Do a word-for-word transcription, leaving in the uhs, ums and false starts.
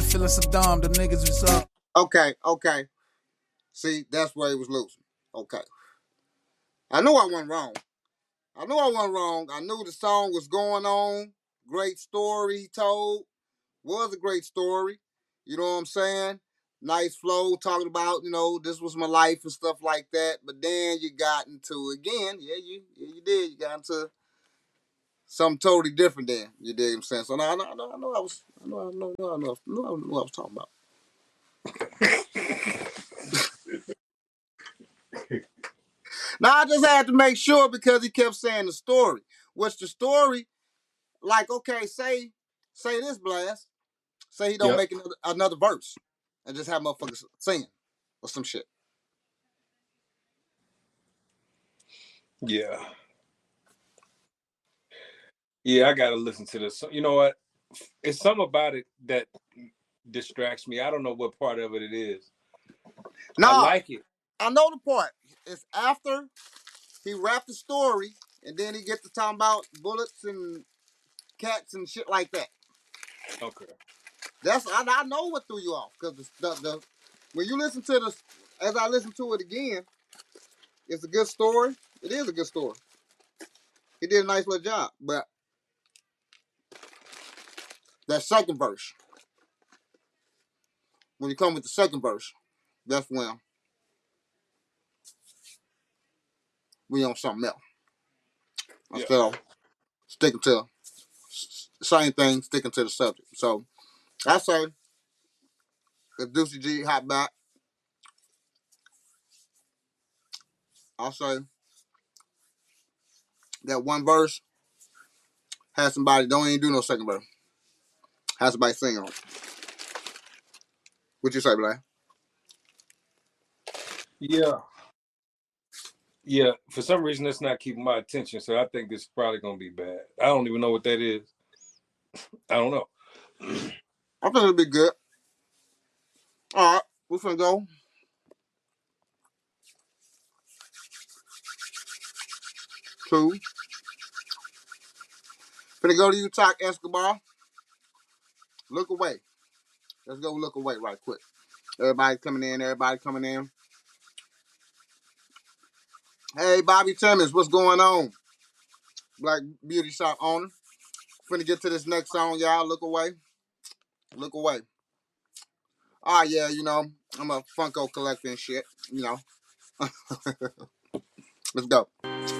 feeling Saddam, the niggas was up. Okay, okay. See, that's where he was losing. Okay. I knew I wasn't wrong. I knew I wasn't wrong. I knew the song was going on. Great story he told. Was a great story. You know what I'm saying? Nice flow, talking about, you know, this was my life and stuff like that. But then you got into, again, yeah, you yeah, you did. You got into something totally different then. You dig what I'm saying? So no, I know, I know, I know I was, I know, I know, I know, I know, I know, I know what I was talking about. Now I just had to make sure because he kept saying the story. What's the story? Like, okay, say, say this, Blast. Say he don't Yep. make another, another verse and just have motherfuckers singing or some shit. Yeah. Yeah, I gotta listen to this. You know what? It's something about it that distracts me. I don't know what part of it it is. Nah, I like it. I know the part. It's after he rapped the story and then he get to talking about bullets and cats and shit like that. Okay. That's I, I know what threw you off because the, the, the when you listen to the as I listen to it again, it's a good story. It is a good story. He did a nice little job, but that second verse, when you come with the second verse, that's when we on something else. Yeah. Instead of sticking to the same thing, sticking to the subject. So I say if Deucey G hot back, I'll say that one verse has somebody don't even do no second verse. Has somebody sing on it. What you say, Black? Yeah. Yeah. For some reason, that's not keeping my attention. So I think it's probably gonna be bad. I don't even know what that is. I don't know. I think it'll be good. All right, we're finna go. Two. Finna go to you, Talk Escobar. Look away. Let's go look away right quick. Everybody coming in, everybody coming in. Hey, Bobby Timmons, what's going on? Black Beauty Shop owner. Finna get to this next song, y'all. Look away. Look away. Ah, yeah, you know, I'm a Funko collector and shit, you know. Let's go.